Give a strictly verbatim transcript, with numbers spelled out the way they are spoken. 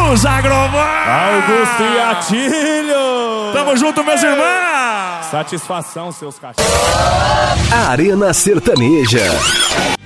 Carlos Agrovan. Augusto e Atílio. Tamo junto, meus irmãos. Satisfação, seus cachorros. Arena Sertaneja.